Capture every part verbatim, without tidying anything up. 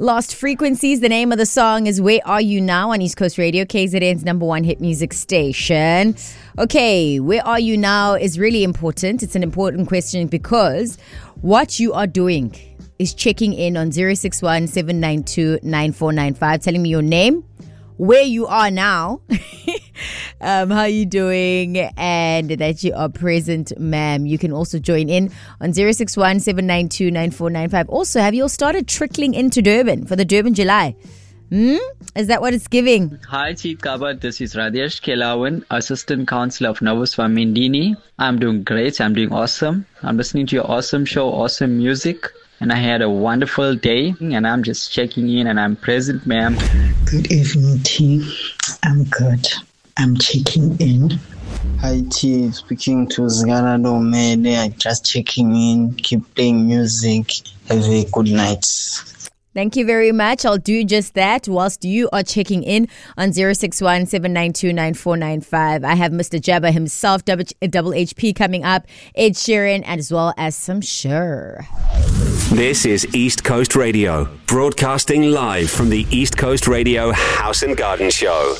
Lost Frequencies. The name of the song is Where Are You Now on East Coast Radio, K Z N's number one hit music station. Okay, where are you now is really important. It's an important question because what you are doing is checking in on zero six one, seven nine two, nine four nine five, telling me your name, where you are now, um, how you doing, and that you are present, ma'am. You can also join in on zero six one, seven nine two, nine four nine five. Also, have you all started trickling into Durban for the Durban July? Hmm? Is that what it's giving? Hi, Chief Kaba. This is Radesh Kelawan, Assistant Councillor of Novus Famindini. I'm doing great. I'm doing awesome. I'm listening to your awesome show, awesome music. And I had a wonderful day, and I'm just checking in, and I'm present, ma'am. Good evening, T. I'm good. I'm checking in. Hi, T. Speaking to Zgana Domene. I'm just checking in. Keep playing music. Have a good night. Thank you very much. I'll do just that whilst you are checking in on zero six one, seven nine two, nine four nine five. I have Mister Jabba himself, Double H P coming up, Ed Sheeran, as well as some Sure. This is East Coast Radio, broadcasting live from the East Coast Radio House and Garden Show.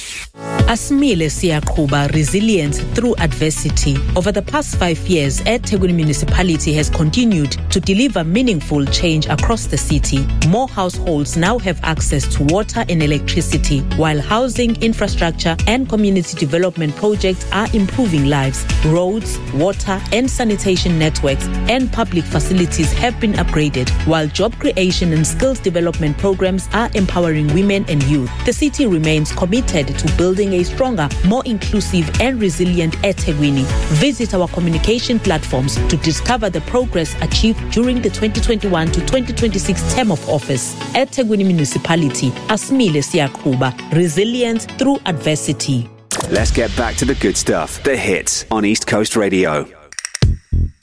Asmile Siyakuba, resilience through adversity. Over the past five years, eThekwini Municipality has continued to deliver meaningful change across the city. More households now have access to water and electricity, while housing, infrastructure, and community development projects are improving lives. Roads, water, and sanitation networks and public facilities have been upgraded, while job creation and skills development programs are empowering women and youth. The city remains committed to building a stronger, more inclusive and resilient eThekwini. Visit our communication platforms to discover the progress achieved during the twenty twenty-one to twenty twenty-six term of office. eThekwini Municipality, Asmile Siyakuba, resilience through adversity. Let's get back to the good stuff, the hits on East Coast Radio.